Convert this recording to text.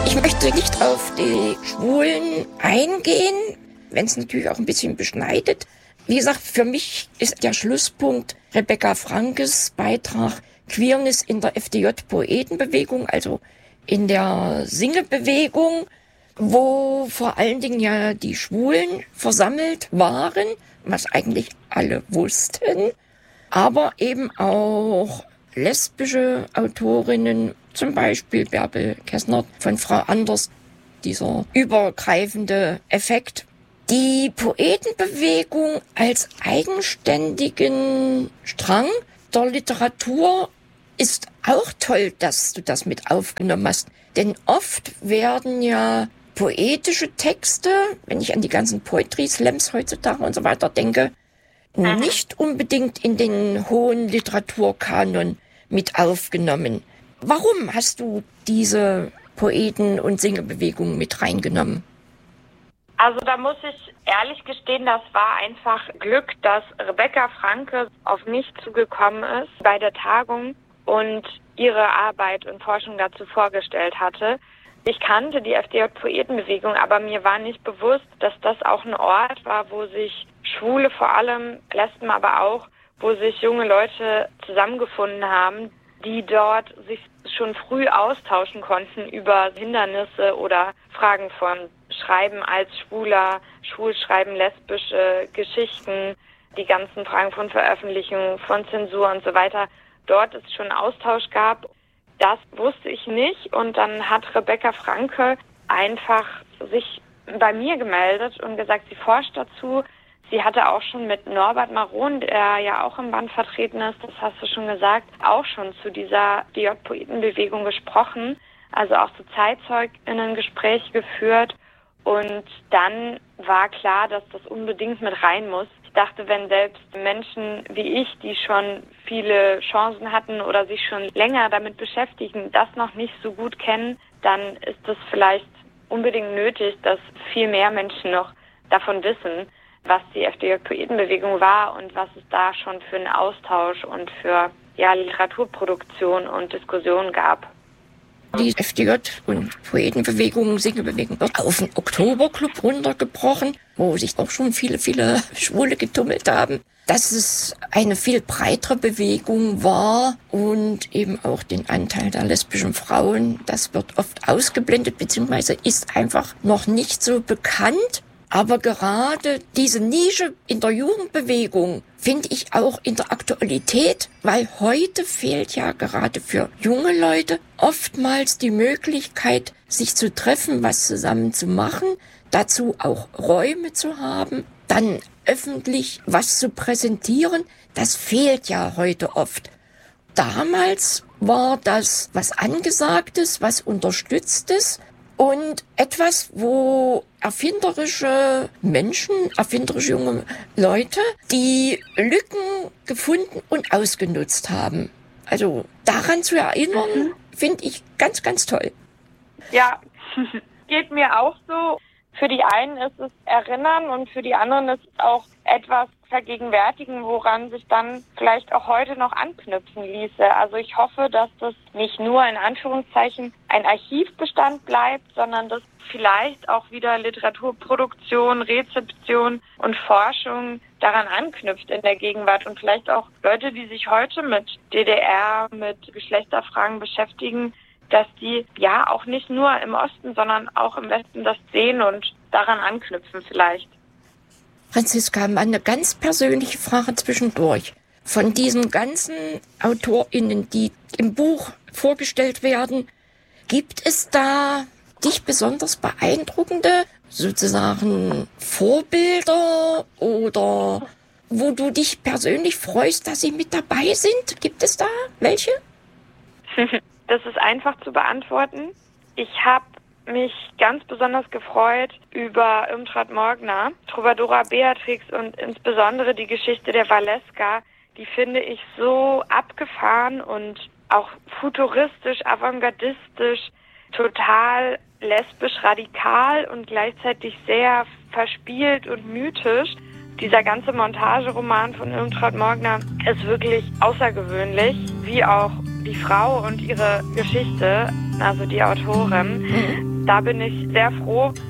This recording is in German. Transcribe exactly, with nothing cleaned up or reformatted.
Ich möchte nicht auf die Schwulen eingehen, wenn es natürlich auch ein bisschen beschneidet. Wie gesagt, für mich ist der Schlusspunkt Rebecca Frankes Beitrag Queerness in der F D J-Poetenbewegung, also in der Singebewegung, wo vor allen Dingen ja die Schwulen versammelt waren, was eigentlich alle wussten, aber eben auch lesbische Autorinnen, zum Beispiel Bärbel Kessner von Frau Anders, dieser übergreifende Effekt. Die Poetenbewegung als eigenständigen Strang der Literatur ist auch toll, dass du das mit aufgenommen hast. Denn oft werden ja poetische Texte, wenn ich an die ganzen Poetry Slams heutzutage und so weiter denke, nicht unbedingt in den hohen Literaturkanon mit aufgenommen. Warum hast du diese Poeten- und Singebewegung mit reingenommen? Also da muss ich ehrlich gestehen, das war einfach Glück, dass Rebecca Franke auf mich zugekommen ist bei der Tagung und ihre Arbeit und Forschung dazu vorgestellt hatte. Ich kannte die F D J-Poetenbewegung, aber mir war nicht bewusst, dass das auch ein Ort war, wo sich Schwule vor allem, Lesben aber auch, wo sich junge Leute zusammengefunden haben, die dort sich schon früh austauschen konnten über Hindernisse oder Fragen von Schreiben als Schwuler, Schwulschreiben, lesbische Geschichten, die ganzen Fragen von Veröffentlichung, von Zensur und so weiter. Dort es schon Austausch gab, das wusste ich nicht. Und dann hat Rebecca Franke einfach sich bei mir gemeldet und gesagt, sie forscht dazu. Sie hatte auch schon mit Norbert Maron, der ja auch im Band vertreten ist, das hast du schon gesagt, auch schon zu dieser D J-Poetenbewegung gesprochen, also auch zu ZeitzeugInnen-Gespräche geführt. Und dann war klar, dass das unbedingt mit rein muss. Ich dachte, wenn selbst Menschen wie ich, die schon viele Chancen hatten oder sich schon länger damit beschäftigen, das noch nicht so gut kennen, dann ist es vielleicht unbedingt nötig, dass viel mehr Menschen noch davon wissen, was die F D J-Poetenbewegung war und was es da schon für einen Austausch und für ja, Literaturproduktion und Diskussion gab. Die F D J und Poetenbewegung, Singebewegung wird auf den Oktoberclub runtergebrochen, wo sich auch schon viele, viele Schwule getummelt haben. Dass es eine viel breitere Bewegung war und eben auch den Anteil der lesbischen Frauen, das wird oft ausgeblendet, beziehungsweise ist einfach noch nicht so bekannt. Aber gerade diese Nische in der Jugendbewegung finde ich auch in der Aktualität, weil heute fehlt ja gerade für junge Leute oftmals die Möglichkeit, sich zu treffen, was zusammen zu machen, dazu auch Räume zu haben, dann öffentlich was zu präsentieren. Das fehlt ja heute oft. Damals war das was Angesagtes, was Unterstütztes. Und etwas, wo erfinderische Menschen, erfinderische junge Leute, die Lücken gefunden und ausgenutzt haben. Also daran zu erinnern, mhm. finde ich ganz, ganz toll. Ja, geht mir auch so. Für die einen ist es Erinnern und für die anderen ist es auch etwas vergegenwärtigen, woran sich dann vielleicht auch heute noch anknüpfen ließe. Also ich hoffe, dass das nicht nur in Anführungszeichen ein Archivbestand bleibt, sondern dass vielleicht auch wieder Literaturproduktion, Rezeption und Forschung daran anknüpft in der Gegenwart und vielleicht auch Leute, die sich heute mit D D R, mit Geschlechterfragen beschäftigen, dass die ja auch nicht nur im Osten, sondern auch im Westen das sehen und daran anknüpfen vielleicht. Franziska, mal eine ganz persönliche Frage zwischendurch. Von diesen ganzen AutorInnen, die im Buch vorgestellt werden, gibt es da dich besonders beeindruckende, sozusagen Vorbilder oder wo du dich persönlich freust, dass sie mit dabei sind? Gibt es da welche? Das ist einfach zu beantworten. Ich habe mich ganz besonders gefreut über Irmtraud Morgner, Trovadora Beatrix und insbesondere die Geschichte der Valeska. Die finde ich so abgefahren und auch futuristisch, avantgardistisch, total lesbisch radikal und gleichzeitig sehr verspielt und mythisch. Dieser ganze Montageroman von Irmtraud Morgner ist wirklich außergewöhnlich, wie auch die Frau und ihre Geschichte, also die Autorin. Mhm. da bin ich sehr froh,